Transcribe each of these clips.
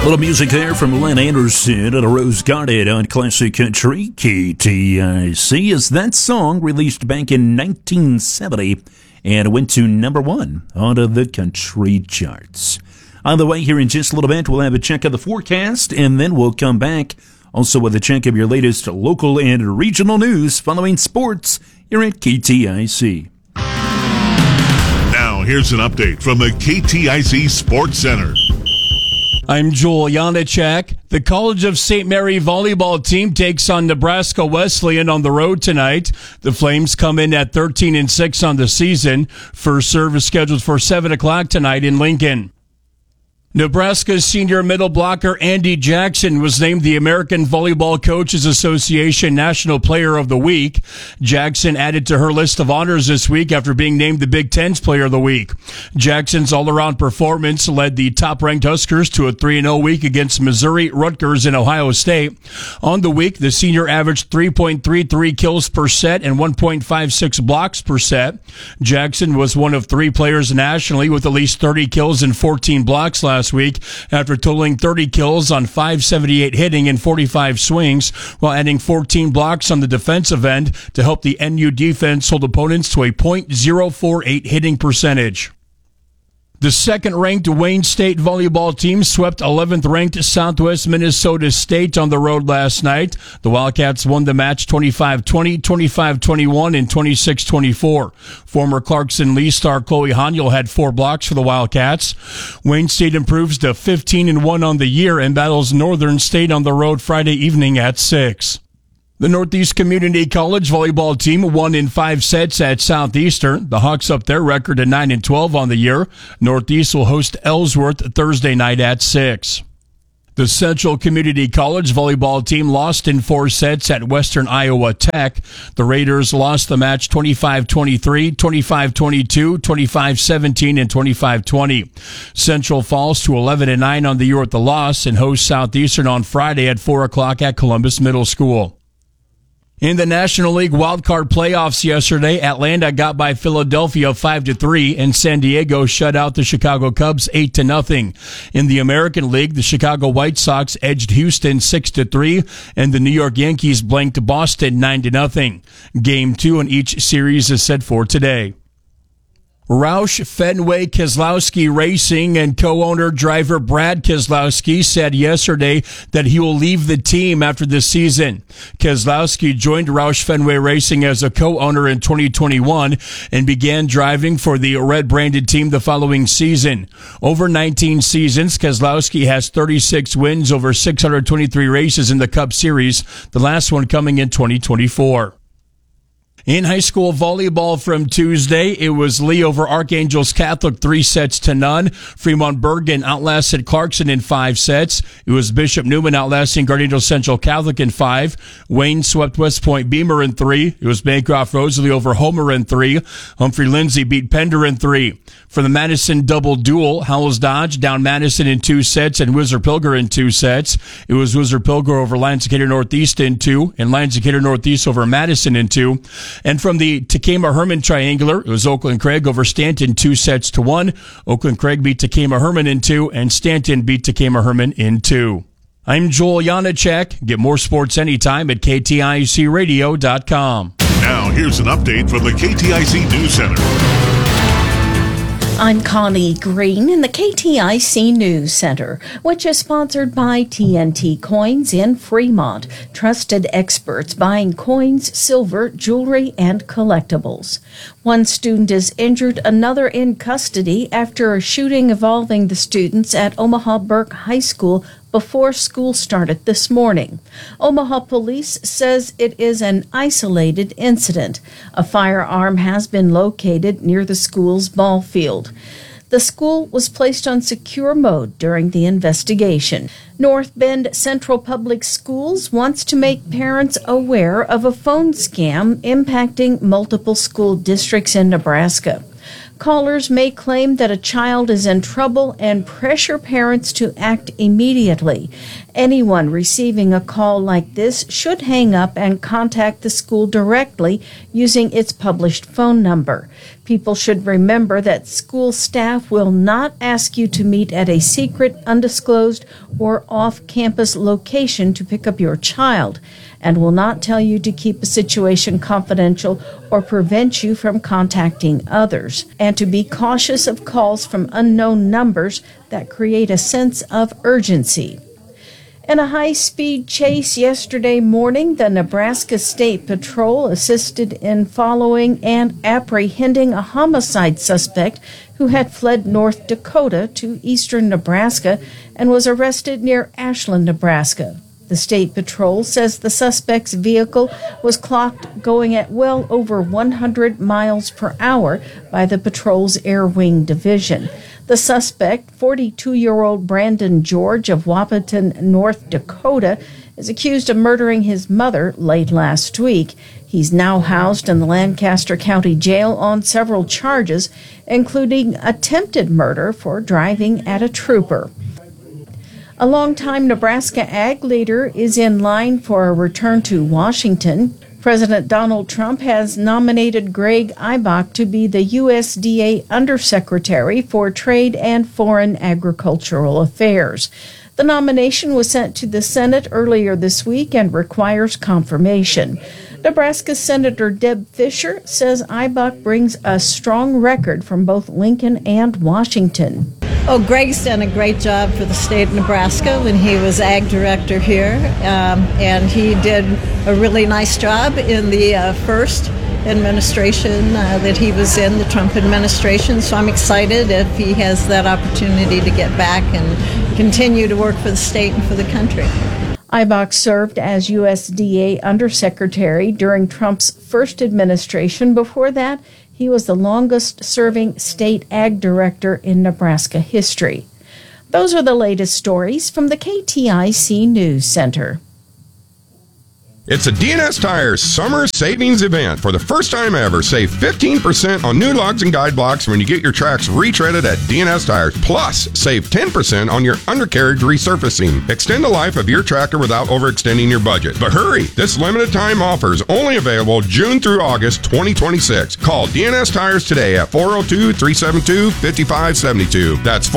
Little music there from Len Anderson at a Rose Garden on Classic Country KTIC. As that song released back in 1970 and went to number one on the country charts. On the way here in just a little bit, we'll have a check of the forecast, and then we'll come back also with a check of your latest local and regional news following sports here at KTIC. Now, here's an update from the KTIC Sports Center. I'm Joel Janacek. The College of St. Mary volleyball team takes on Nebraska Wesleyan on the road tonight. The Flames come in at 13-6 on the season. First serve is scheduled for 7 o'clock tonight in Lincoln. Nebraska's senior middle blocker Andy Jackson was named the American Volleyball Coaches Association National Player of the Week. Jackson added to her list of honors this week after being named the Big Ten's Player of the Week. Jackson's all-around performance led the top-ranked Huskers to a 3-0 week against Missouri, Rutgers, and Ohio State. On the week, the senior averaged 3.33 kills per set and 1.56 blocks per set. Jackson was one of 3 players nationally with at least 30 kills and 14 blocks last week after totaling 30 kills on 578 hitting and 45 swings, while adding 14 blocks on the defensive end to help the NU defense hold opponents to a .048 hitting percentage. The second-ranked Wayne State volleyball team swept 11th-ranked Southwest Minnesota State on the road last night. The Wildcats won the match 25-20, 25-21, and 26-24. Former Clarkson Lee star Chloe Haniel had 4 blocks for the Wildcats. Wayne State improves to 15-1 on the year and battles Northern State on the road Friday evening at 6. The Northeast Community College volleyball team won in 5 sets at Southeastern. The Hawks up their record to 9-12 on the year. Northeast will host Ellsworth Thursday night at 6. The Central Community College volleyball team lost in 4 sets at Western Iowa Tech. The Raiders lost the match 25-23, 25-22, 25-17, and 25-20. Central falls to 11-9 on the year at the loss and hosts Southeastern on Friday at 4 o'clock at Columbus Middle School. In the National League wildcard playoffs yesterday, Atlanta got by Philadelphia 5-3, and San Diego shut out the Chicago Cubs 8-0. In the American League, the Chicago White Sox edged Houston 6-3, and the New York Yankees blanked Boston 9-0. Game 2 in each series is set for today. Roush Fenway Keselowski Racing and co-owner driver Brad Keselowski said yesterday that he will leave the team after the season. Keselowski joined Roush Fenway Racing as a co-owner in 2021 and began driving for the red-branded team the following season. Over 19 seasons, Keselowski has 36 wins over 623 races in the Cup Series, the last one coming in 2024. In high school volleyball from Tuesday, it was Lee over Archangels Catholic 3-0. Fremont Bergen outlasted Clarkson in 5 sets. It was Bishop Neumann outlasting Gardner Central Catholic in 5. Wayne swept West Point Beamer in 3. It was Bancroft Rosalie over Homer in 3. Humphrey Lindsay beat Pender in 3. For the Madison double duel, Howells Dodge down Madison in 2 sets and Whizzer Pilger in 2 sets. It was Whizzer Pilger over Lions-Decatur Northeast in 2 and Lions-Decatur Northeast over Madison in 2. And from the Takema-Herman triangular, it was Oakland Craig over Stanton 2-1. Oakland Craig beat Takema-Herman in 2 and Stanton beat Takema-Herman in 2. I'm Joel Janacek. Get more sports anytime at KTICradio.com. Now here's an update from the KTIC News Center. I'm Connie Green in the KTIC News Center, which is sponsored by TNT Coins in Fremont, trusted experts buying coins, silver, jewelry, and collectibles. One student is injured, another in custody after a shooting involving the students at Omaha Burke High School before school started this morning. Omaha Police says it is an isolated incident. A firearm has been located near the school's ball field. The school was placed on secure mode during the investigation. North Bend Central Public Schools wants to make parents aware of a phone scam impacting multiple school districts in Nebraska. Callers may claim that a child is in trouble and pressure parents to act immediately. Anyone receiving a call like this should hang up and contact the school directly using its published phone number. People should remember that school staff will not ask you to meet at a secret, undisclosed, or off-campus location to pick up your child, and will not tell you to keep a situation confidential or prevent you from contacting others, and to be cautious of calls from unknown numbers that create a sense of urgency. In a high-speed chase yesterday morning, the Nebraska State Patrol assisted in following and apprehending a homicide suspect who had fled North Dakota to eastern Nebraska and was arrested near Ashland, Nebraska. The State Patrol says the suspect's vehicle was clocked going at well over 100 miles per hour by the patrol's Air Wing Division. The suspect, 42-year-old Brandon George of Wahpeton, North Dakota, is accused of murdering his mother late last week. He's now housed in the Lancaster County Jail on several charges, including attempted murder for driving at a trooper. A longtime Nebraska ag leader is in line for a return to Washington. President Donald Trump has nominated Greg Ibach to be the USDA Undersecretary for Trade and Foreign Agricultural Affairs. The nomination was sent to the Senate earlier this week and requires confirmation. Nebraska Senator Deb Fischer says Ibach brings a strong record from both Lincoln and Washington. Oh, Greg's done a great job for the state of Nebraska when he was ag director here, and he did a really nice job in the first administration that he was in, the Trump administration. So I'm excited if he has that opportunity to get back and continue to work for the state and for the country. Ibach served as USDA Undersecretary during Trump's first administration. Before that, he was the longest-serving state ag director in Nebraska history. Those are the latest stories from the KTIC News Center. It's a D&S Tires summer savings event. For the first time ever, save 15% on new lugs and guide blocks when you get your tracks retreaded at D&S Tires. Plus, save 10% on your undercarriage resurfacing. Extend the life of your tractor without overextending your budget. But hurry! This limited time offer is only available June through August 2026. Call D&S Tires today at 402-372-5572. That's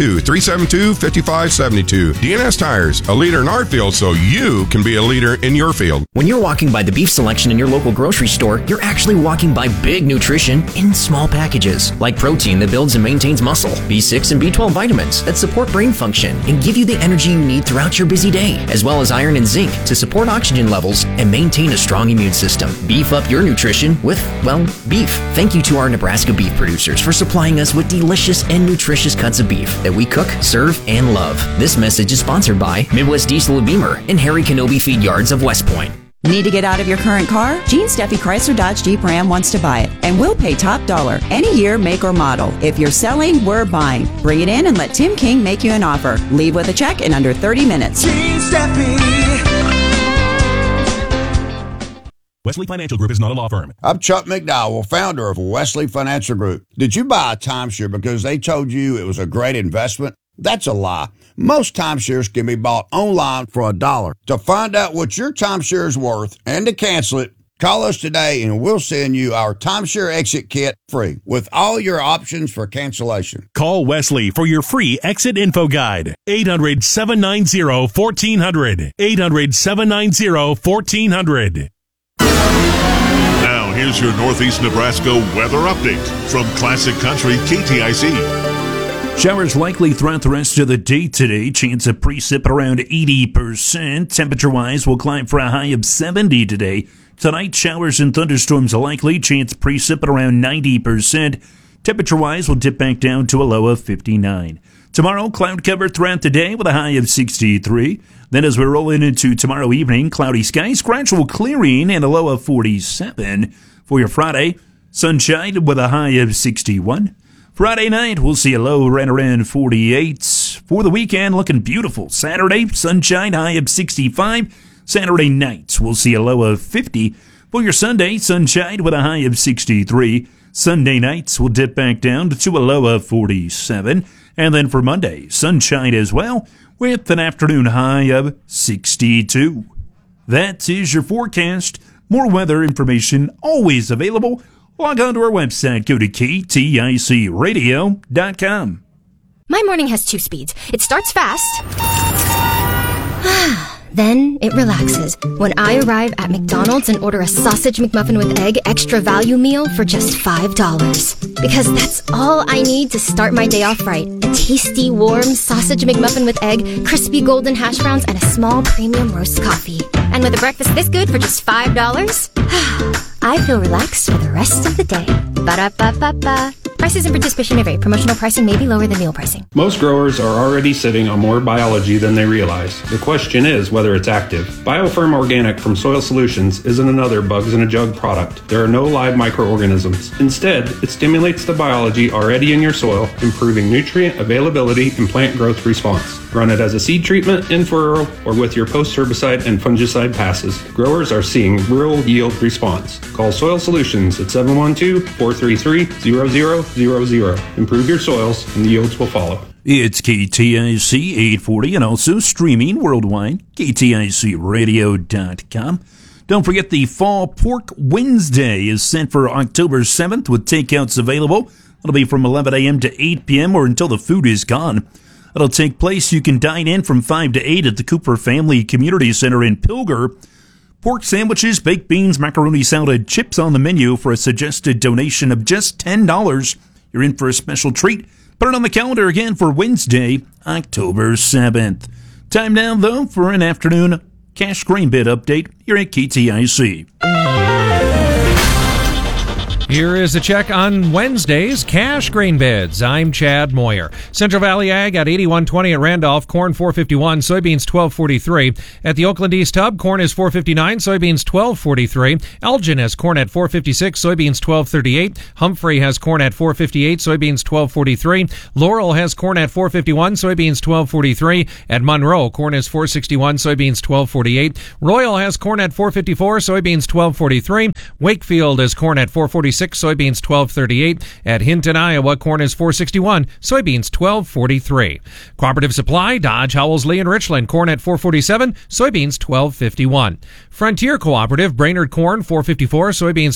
402-372-5572. D&S Tires, a leader in our field so you can be a leader in your field. When you're walking by the beef selection in your local grocery store, you're actually walking by big nutrition in small packages, like protein that builds and maintains muscle, B6 and B12 vitamins that support brain function and give you the energy you need throughout your busy day, as well as iron and zinc to support oxygen levels and maintain a strong immune system. Beef up your nutrition with, well, beef. Thank you to our Nebraska beef producers for supplying us with delicious and nutritious cuts of beef that we cook, serve, and love. This message is sponsored by Midwest Diesel of Beamer and Harry Kenobi Feed Yards of West Point. Need to get out of your current car? Gene Steffi Chrysler Dodge Jeep Ram wants to buy it, and we'll pay top dollar, any year, make, or model. If you're selling, we're buying. Bring it in and let Tim King make you an offer. Leave with a check in under 30 minutes. Gene Steffi. Wesley Financial Group is not a law firm. I'm Chuck McDowell, founder of Wesley Financial Group. Did you buy a timeshare because they told you it was a great investment? That's a lie. Most timeshares can be bought online for $1. To find out what your timeshare is worth and to cancel it, call us today and we'll send you our timeshare exit kit free with all your options for cancellation. Call Wesley for your free exit info guide. 800-790-1400. 800-790-1400. Now, here's your Northeast Nebraska weather update from Classic Country KTIC. Showers likely throughout the rest of the day today. Chance of precip around 80%. Temperature-wise, will climb for a high of 70 today. Tonight, showers and thunderstorms are likely. Chance of precip at around 90%. Temperature-wise, will dip back down to a low of 59. Tomorrow, cloud cover throughout the day with a high of 63. Then as we roll into tomorrow evening, cloudy skies, gradual clearing, and a low of 47. For your Friday, sunshine with a high of 61. Friday night, we'll see a low right around 48. For the weekend, looking beautiful. Saturday, sunshine, high of 65. Saturday night, we'll see a low of 50. For your Sunday, sunshine with a high of 63. Sunday nights will dip back down to a low of 47. And then for Monday, sunshine as well, with an afternoon high of 62. That is your forecast. More weather information always available log on to our website. Go to kticradio.com. My morning has two speeds. It starts fast, then it relaxes when I arrive at McDonald's and order a sausage McMuffin with egg extra value meal for just $5. Because that's all I need to start my day off right. A tasty, warm sausage McMuffin with egg, crispy golden hash browns, and a small premium roast coffee. And with a breakfast this good for just $5, I feel relaxed for the rest of the day. Ba-da-ba-ba-ba. Prices and participation may vary. Promotional pricing may be lower than meal pricing. Most growers are already sitting on more biology than they realize. The question is whether it's active. BioFirm Organic from Soil Solutions isn't another bugs in a jug product. There are no live microorganisms. Instead, it stimulates the biology already in your soil, improving nutrient availability and plant growth response. Run it as a seed treatment, in furrow, or with your post-herbicide and fungicide passes. Growers are seeing real yield response. Call Soil Solutions at 712-433-0000. Improve your soils and the yields will follow. It's KTIC 840 and also streaming worldwide, kticradio.com. Don't forget the Fall Pork Wednesday is set for October 7th with takeouts available. It'll be from 11 a.m. to 8 p.m. or until the food is gone. It'll take place. You can dine in from 5 to 8 at the Cooper Family Community Center in Pilger. Pork sandwiches, baked beans, macaroni salad, chips on the menu for a suggested donation of just $10. You're in for a special treat. Put it on the calendar again for Wednesday, October 7th. Time now, though, for an afternoon cash grain bid update here at KTIC. Here is a check on Wednesday's cash grain bids. I'm Chad Moyer. Central Valley Ag at 81.20 at Randolph, corn $4.51, soybeans $12.43. At the Oakland East Hub, corn is $4.59, soybeans $12.43. Elgin has corn at $4.56, soybeans $12.38. Humphrey has corn at $4.58, soybeans $12.43. Laurel has corn at $4.51, soybeans $12.43. At Monroe, corn is $4.61, soybeans $12.48. Royal has corn at $4.54, soybeans $12.43. Wakefield has corn at $4.46. Soybeans $12.38. At Hinton, Iowa, corn is $4.61, soybeans $12.43. Cooperative Supply, Dodge, Howells, Lee, and Richland, corn at $4.47, soybeans $12.51. Frontier Cooperative, Brainerd corn $4.54, soybeans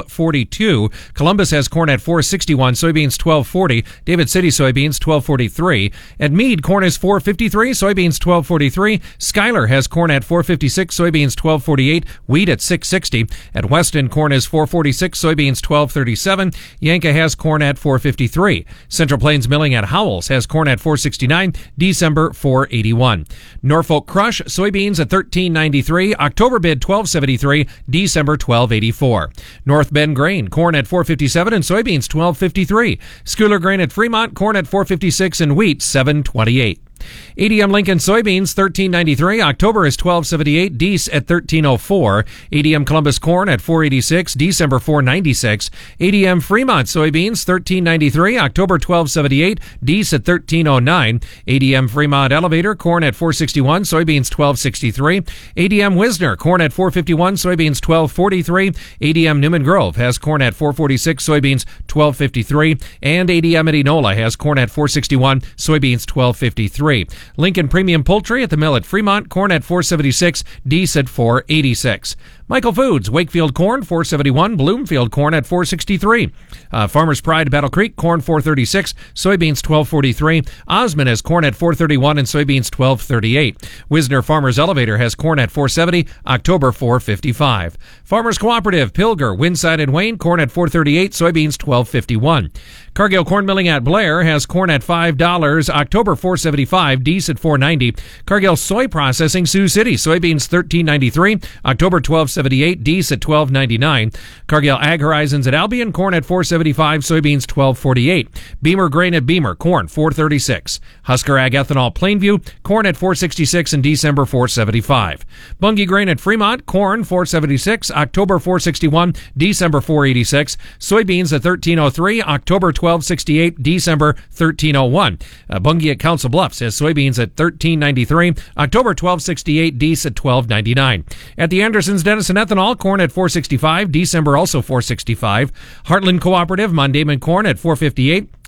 $12.42. Columbus has corn at $4.61, soybeans $12.40. David City soybeans $12.43. At Meade, corn is $4.53, soybeans $12.43. Schuyler has corn at $4.56, soybeans $12.48. Wheat at $6.60. At Weston, corn is $4.46, soybeans $12.37. Yanka has corn at $4.53. Central Plains Milling at Howells has corn at $4.69. December $4.81. Norfolk Crush soybeans at $13.93. October bid $12.73. December $12.84. North Bend Grain corn at $4.57 and soybeans $12.53. Schuyler Grain at Fremont corn at $4.56 and wheat $7.28. ADM Lincoln soybeans $13.93. October is $12.78. Dece at $13.04. ADM Columbus corn at $4.86. December $4.96. ADM Fremont soybeans $13.93. October $12.78. Dece at $13.09. ADM Fremont Elevator corn at $4.61. Soybeans $12.63. ADM Wisner corn at $4.51. Soybeans $12.43. ADM Newman Grove has corn at $4.46. Soybeans $12.53. And ADM at Enola has corn at $4.61. Soybeans $12.53. Lincoln Premium Poultry at the mill at Fremont, corn at $4.76, Dece at $4.86. Michael Foods, Wakefield corn $4.71, Bloomfield corn at $4.63. Farmers Pride Battle Creek corn $4.36, soybeans $12.43. Osmond has corn at $4.31 and soybeans $12.38. Wisner Farmers Elevator has corn at $4.70, October $4.55. Farmers Cooperative Pilger, Winside and Wayne corn at $4.38, soybeans $12.51. Cargill Corn Milling at Blair has corn at $5, October $4.75, Dece at $4.90. Cargill Soy Processing Sioux City, soybeans $13.93, October $12.78, Dece at $12.99. Cargill Ag Horizons at Albion, corn at $4.75, soybeans $12.48. Beamer Grain at Beamer, corn $4.36. Husker Ag Ethanol Plainview, corn at $4.66 in December $4.75. Bunge Grain at Fremont, corn $4.76, October $4.61, December $4.86. Soybeans at $13.03, October $12.68, December $13.01. Bunge at Council Bluffs has soybeans at $13.93, October $12.68, Dece at $12.99. At the Andersons Denison Ethanol, corn at $4.65, December also $4.65. Heartland Cooperative, Mondayman corn at $4.58,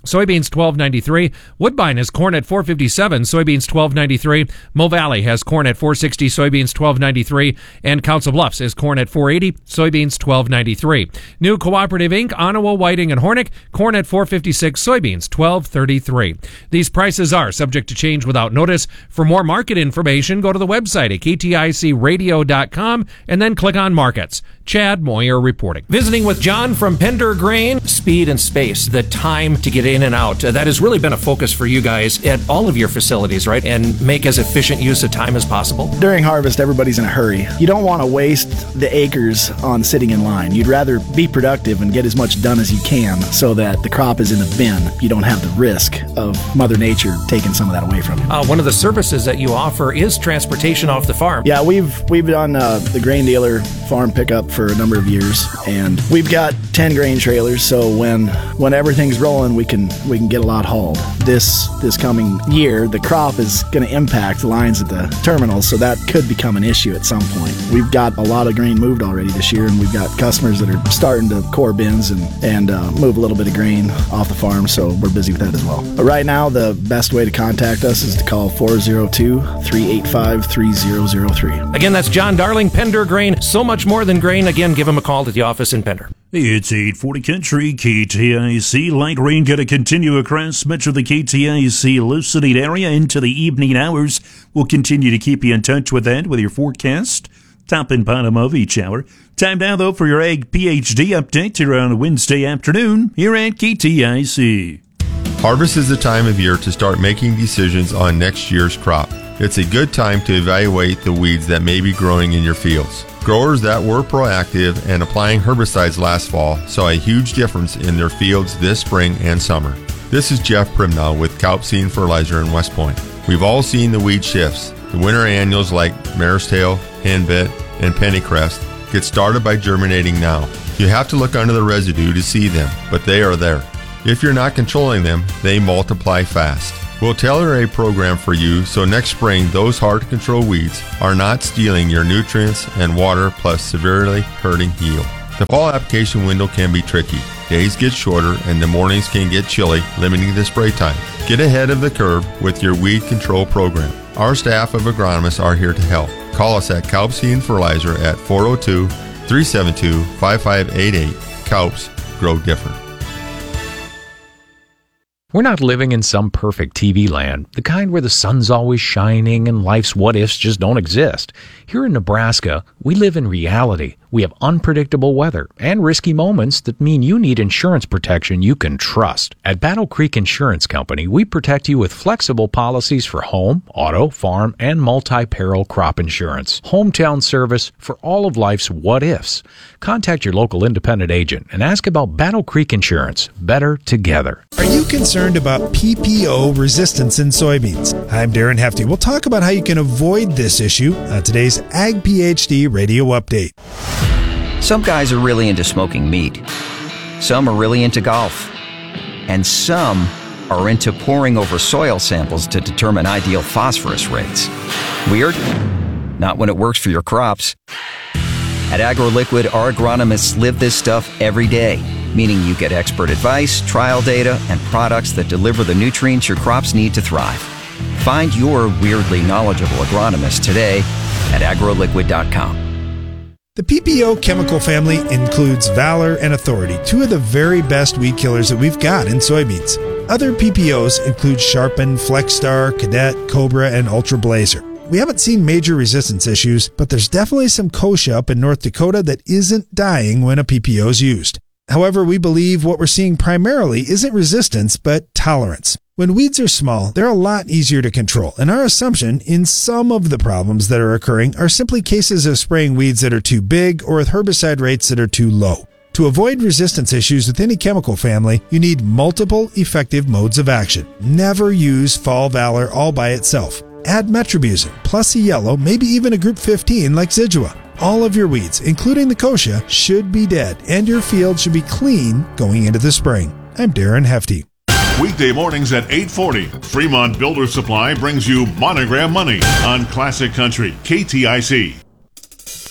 Soybeans $12.93. Woodbine has corn at $4.57. Soybeans $12.93. Mo Valley has corn at $4.60. Soybeans $12.93. And Council Bluffs has corn at $4.80. Soybeans $12.93. New Cooperative Inc. Onawa, Whiting, and Hornick, corn at $4.56. Soybeans $12.33. These prices are subject to change without notice. For more market information, go to the website at kticradio.com and then click on Markets. Chad Moyer reporting. Visiting with John from Pender Grain. Speed and space, the time to get in and out. That has really been a focus for you guys at all of your facilities, right? And make as efficient use of time as possible. During harvest, everybody's in a hurry. You don't want to waste the acres on sitting in line. You'd rather be productive and get as much done as you can so that the crop is in the bin. You don't have the risk of Mother Nature taking some of that away from you. One of the services that you offer is transportation off the farm. Yeah, we've done the grain dealer farm pickup for a number of years, and we've got 10 grain trailers, so when everything's rolling, we can get a lot hauled. This coming year, the crop is going to impact lines at the terminals, so that could become an issue at some point. We've got a lot of grain moved already this year, and we've got customers that are starting to core bins and move a little bit of grain off the farm, so we're busy with that as well. But right now, the best way to contact us is to call 402-385-3003. Again, that's John Darling, Pender Grain. So much more than grain. Again, give him a call at the office in Pender. It's 840 Country, KTIC. Light rain going to continue across much of the KTIC Lucid area into the evening hours. We'll continue to keep you in touch with that with your forecast, top and bottom of each hour. Time now, though, for your Ag PhD update here on a Wednesday afternoon here at KTIC. Harvest is the time of year to start making decisions on next year's crop. It's a good time to evaluate the weeds that may be growing in your fields. Growers that were proactive and applying herbicides last fall saw a huge difference in their fields this spring and summer. This is Jeff Primnow with Kaup Seed and Fertilizer in West Point. We've all seen the weed shifts. The winter annuals like mare's tail, henbit, and pennycrest get started by germinating now. You have to look under the residue to see them, but they are there. If you're not controlling them, they multiply fast. We'll tailor a program for you so next spring those hard-to-control weeds are not stealing your nutrients and water plus severely hurting yield. The fall application window can be tricky. Days get shorter and the mornings can get chilly, limiting the spray time. Get ahead of the curve with your weed control program. Our staff of agronomists are here to help. Call us at Kaup Seed and Fertilizer at 402-372-5588. Kaups, grow different. We're not living in some perfect TV land, the kind where the sun's always shining and life's what-ifs just don't exist. Here in Nebraska, we live in reality. We have unpredictable weather and risky moments that mean you need insurance protection you can trust. At Battle Creek Insurance Company, we protect you with flexible policies for home, auto, farm, and multi-peril crop insurance. Hometown service for all of life's what-ifs. Contact your local independent agent and ask about Battle Creek Insurance. Better together. Are you concerned about PPO resistance in soybeans? I'm Darren Hefty. We'll talk about how you can avoid this issue on today's Ag PhD Radio Update. Some guys are really into smoking meat. Some are really into golf. And some are into poring over soil samples to determine ideal phosphorus rates. Weird? Not when it works for your crops. At AgroLiquid, our agronomists live this stuff every day, meaning you get expert advice, trial data, and products that deliver the nutrients your crops need to thrive. Find your weirdly knowledgeable agronomist today at agroliquid.com. The PPO chemical family includes Valor and Authority, two of the very best weed killers that we've got in soybeans. Other PPOs include Sharpen, FlexStar, Cadet, Cobra, and Ultra Blazer. We haven't seen major resistance issues, but there's definitely some kochia up in North Dakota that isn't dying when a PPO is used. However, we believe what we're seeing primarily isn't resistance, but tolerance. When weeds are small, they're a lot easier to control, and our assumption in some of the problems that are occurring are simply cases of spraying weeds that are too big or with herbicide rates that are too low. To avoid resistance issues with any chemical family, you need multiple effective modes of action. Never use Fall Valor all by itself. Add Metribuzin, plus a yellow, maybe even a group 15 like Zidua. All of your weeds, including the kochia, should be dead, and your field should be clean going into the spring. I'm Darren Hefty. Weekday mornings at 8:40, Fremont Builder Supply brings you Monogram Money on Classic Country, KTIC.